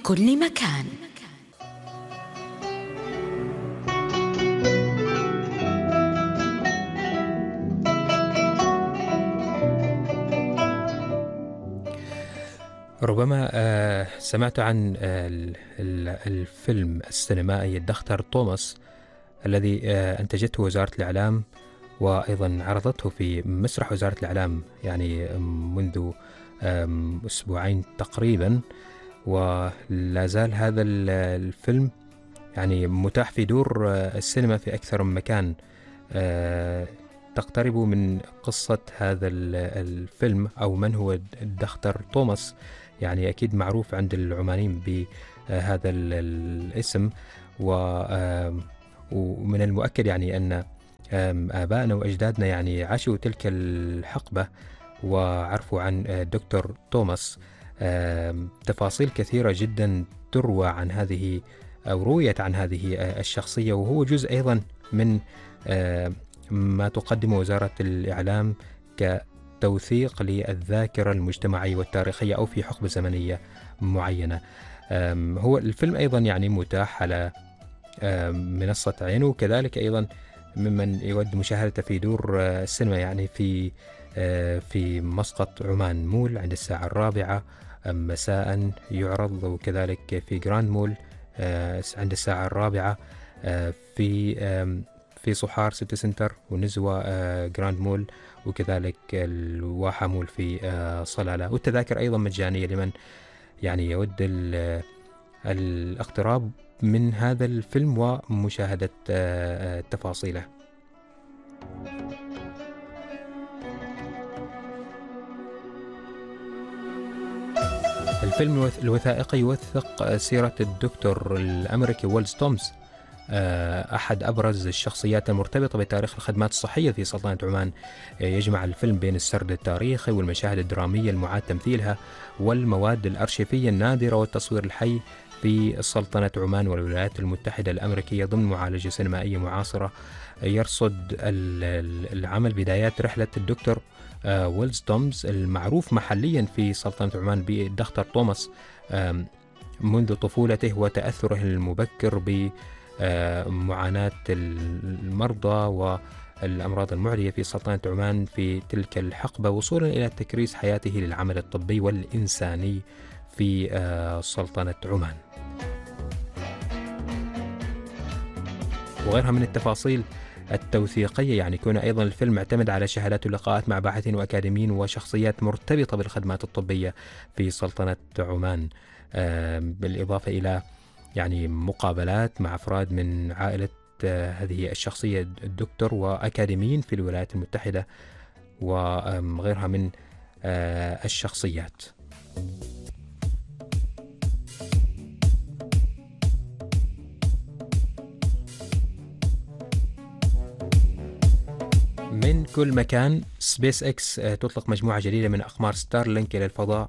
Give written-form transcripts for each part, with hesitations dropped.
كل مكان. ربما سمعت عن الفيلم السينمائي الدكتور توماس الذي أنتجته وزارة الإعلام، وأيضا عرضته في مسرح وزارة الإعلام يعني منذ أسبوعين تقريبا، ولا زال هذا الفيلم يعني متاح في دور السينما في أكثر من مكان. تقترب من قصة هذا الفيلم أو من هو الدكتور توماس، يعني أكيد معروف عند العمانيين بهذا الاسم، ومن المؤكد يعني أن آبائنا وأجدادنا يعني عاشوا تلك الحقبة وعرفوا عن دكتور توماس. تفاصيل كثيرة جدا تروى عن هذه أو رويت عن هذه الشخصية، وهو جزء أيضا من ما تقدم وزارة الإعلام كتوثيق للذاكرة المجتمعية والتاريخية أو في حقبة زمنية معينة. هو الفيلم أيضا يعني متاح على منصة عين، وكذلك أيضا ممن يود مشاهدته في دور السينما يعني في مسقط عمان مول عند الساعة 4 مساء يعرض، وكذلك في جراند مول عند الساعة 4 في صحار سيتي سنتر ونزوة جراند مول، وكذلك الواحة مول في صلالة. والتذاكر أيضا مجانية لمن يعني يود الاقتراب من هذا الفيلم ومشاهدة تفاصيله. الفيلم الوثائقي يوثق سيرة الدكتور الأمريكي ويلز تومز، أحد أبرز الشخصيات المرتبطة بتاريخ الخدمات الصحية في سلطنة عمان. يجمع الفيلم بين السرد التاريخي والمشاهد الدرامية المعاد تمثيلها والمواد الأرشيفية النادرة والتصوير الحي في سلطنة عمان والولايات المتحدة الأمريكية ضمن معالجة سينمائية معاصرة. يرصد العمل بدايات رحلة الدكتور ويلز تومز المعروف محليا في سلطنة عمان بالدكتور توماس منذ طفولته وتأثره المبكر بمعاناة المرضى والأمراض المعدية في سلطنة عمان في تلك الحقبة، وصولا إلى تكريس حياته للعمل الطبي والإنساني في سلطنة عمان وغيرها من التفاصيل التوثيقية. يعني يكون أيضا الفيلم معتمد على شهادات ولقاءات مع باحثين وأكاديميين وشخصيات مرتبطة بالخدمات الطبية في سلطنة عمان، بالإضافة إلى يعني مقابلات مع أفراد من عائلة هذه الشخصية الدكتور وأكاديميين في الولايات المتحدة وغيرها من الشخصيات. من كل مكان. سبيس اكس تطلق مجموعة جديدة من أقمار ستارلينك إلى الفضاء.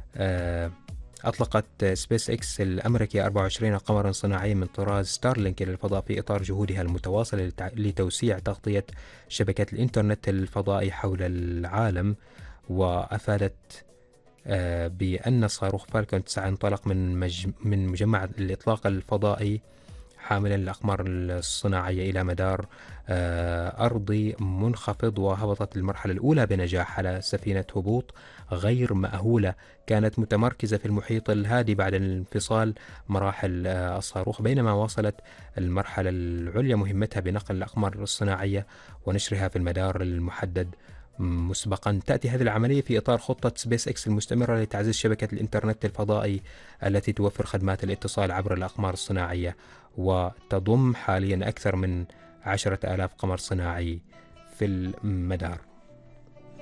أطلقت سبيس اكس الأمريكية 24 قمرا صناعيا من طراز ستارلينك إلى الفضاء في إطار جهودها المتواصلة لتوسيع تغطية شبكة الإنترنت الفضائي حول العالم. وأفادت بأن صاروخ فالكون 9 انطلق من مجمع الإطلاق الفضائي حاملا الأقمار الصناعية إلى مدار أرضي منخفض، وهبطت المرحلة الأولى بنجاح على سفينة هبوط غير مأهولة كانت متمركزة في المحيط الهادي بعد انفصال مراحل الصاروخ، بينما واصلت المرحلة العليا مهمتها بنقل الأقمار الصناعية ونشرها في المدار المحدد مسبقا. تأتي هذه العملية في إطار خطة سبيس إكس المستمرة لتعزيز شبكة الإنترنت الفضائي التي توفر خدمات الاتصال عبر الأقمار الصناعية، وتضم حاليا أكثر من 10,000 قمر صناعي في المدار.